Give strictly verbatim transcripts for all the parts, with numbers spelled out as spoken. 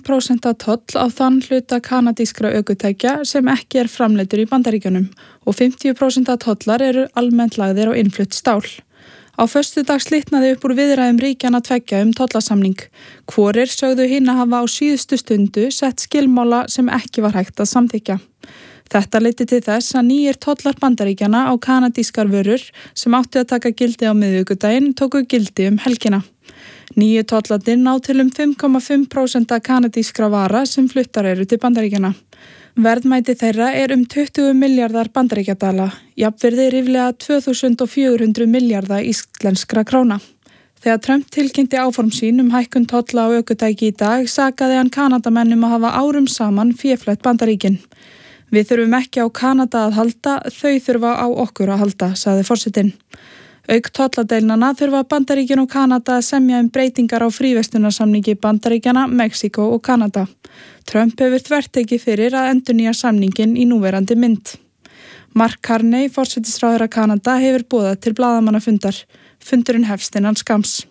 prósent toll á þann hluta kanadískra ökutækja sem ekki er framleiddur í Bandaríkjunum og fimmtíu prósent tollar eru almennt lagðir á innflutt stál. Á föstudag slitnaði upp úr viðræðum ríkjanna tveggja um tollasamning. Hvorir sögðu hina hafa á síðustu stundu sett skilmála sem ekki var hægt að samþykkja. Þetta leiddi til þess að nýjir tollar Bandaríkjanna á kanadískar vörur sem áttu að taka gildi á miðvikudaginn tóku gildi um helgina. Nýju tollarnir ná til um fimm komma fimm prósent kanadískra vara sem fluttar eru til Bandaríkjanna. Verðmæti þeirra er um tuttugu milljarðar bandaríkjadala, jafnvirði ríflega tvö þúsund fjögur hundruð milljarða íslenskra króna. Þegar Trump tilkynnti áform sín um hækkun tolla á ökutæki í dag, sakaði hann Kanadamenn um að hafa árum saman féflett Bandaríkin. Við þurfum ekki á Kanada að halda, þau þurfa á okkur að halda, sagði forsetinn. Auk tolladeilnanna þurfa Bandaríkin og Kanada að semja um breytingar á fríverslunarsamningi Bandaríkjanna, Mexíkó og Kanada. Trump hefur þvertekið fyrir að endurnýja samningin í núverandi mynd. Mark Carney, forsætisráðherra Kanada, hefur boðað til blaðamannafundar. Fundurinn hefst innan skams.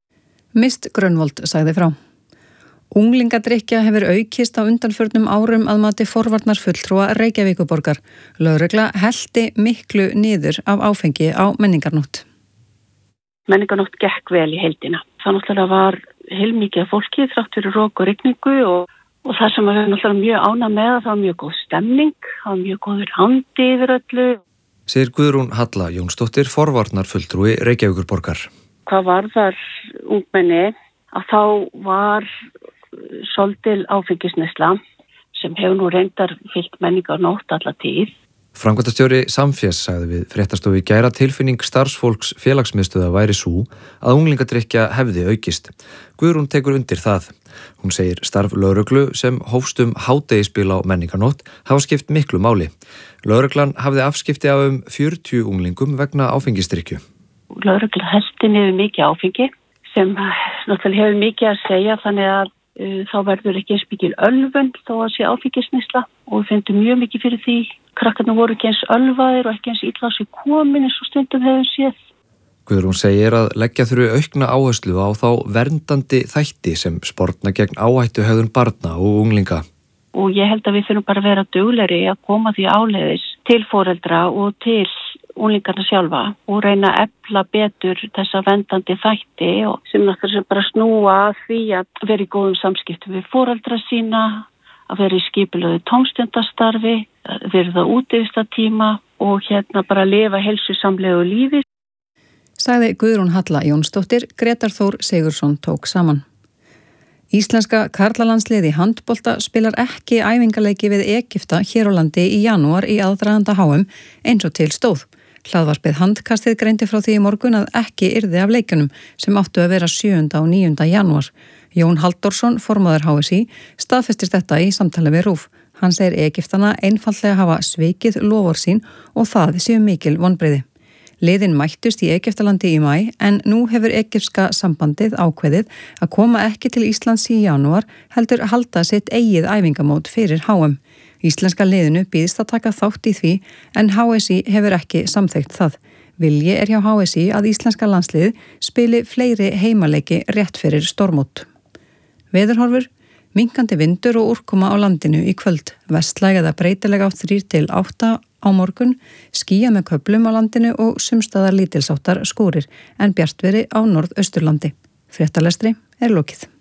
Mist Grönvold sagði frá. Unglingadrykkja hefur aukist á undanförnum árum að mati forvarnarfulltrúa Reykjavíkurborgar. Lögregla hellti miklu niður af áfengi á menningarnótt. Menningarnótt gekk vel í heildina. Það náttúrulega var heilmikið fólki þrátt fyrir rok og rigningu og, og það sem við náttúrulega mjög ánægð með það var mjög góð stemning, það var mjög góður andi yfir öllu. Segir Guðrún Halla Jónsdóttir, forvarnarfulltrúi Reykjavíkurborgar. Hvað var þar ungmenni að þá var svolítil áfengisneysla sem hefur nú reyndar fyllt menningarnótt alla tíð. Framkvæmdastjóri Samfés sagði við fréttastofu í gær að tilfinning starfsfólks félagsmiðstöða væri sú að unglingadrykkja hefði aukist. Guðrún tekur undir það. Hún segir starf lögreglu sem hófst um hádegisbil á menningarnótt hafa skipt miklu máli. Lögreglan hafði afskipti af um fjörutíu unglingum vegna áfengisdrykkju. Lögregla hellti niður mikið áfengi sem náttúrulega hefur mikið að segja þannig að uh, þá verður ekki eins mikil ölvun þó að sé áfengisneysla og við finnum mjög mikið fyrir því. Krakkarnir voru ekki eins ölvaðir og ekki eins illa á sig komin eins og stundum hefur séð. Guðrún segir að leggja þurfi aukna áherslu á þá verndandi þætti sem sportna gegn áhættuhegðun barna og unglinga. Og ég held að við þurfum bara að vera duglegri að koma því áleiðis til foreldra og til unglingarna sjálfa og reyna að efla betur þessa verndandi þætti og sem náttúrulega bara snúa að því að vera í góðum samskiptum við foreldra sína, að vera í skipulögu tómstundastarfi, verða útivistartíma og hérna bara lifa heilsusamlegu lífi. Sagði Guðrún Halla Jónsdóttir, Grétar Þór Sigurðsson tók saman. Íslenska karlalandsliði í handbolta spilar ekki æfingaleiki við Egypta hér á landi í janúar í aðdraganda H M eins og til stóð. Hlaðvarpið Handkastið greindi frá því í morgun að ekki yrði af leikunum sem áttu að vera sjöunda og níunda janúar. Jón Halldórsson, formaður H S í, staðfestir þetta í samtali við RÚV. Hann segir Egyptana einfaldlega hafa svikið loforð sín og það séu mikil vonbrigði. Liðin mættust í Egyptalandi í maí en nú hefur egypska sambandið ákveðið að koma ekki til Íslands í janúar heldur halda sitt eigið æfingamót fyrir H M. Íslenska liðinu býðist að taka þátt í því en H S í hefur ekki samþykkt það. Vilji er hjá H S í að íslenska landslið spili fleiri heimaleiki rétt fyrir stórmót. Veðurhorfur, minkandi vindur og úrkoma á landinu í kvöld. Vestlæg eða breytilega átt þrír til átta á morgun, skýja með köflum á landinu og sumstaðar lítilsáttar skúrir en bjartviðri á norðausturlandi. Fréttalestri er lokið.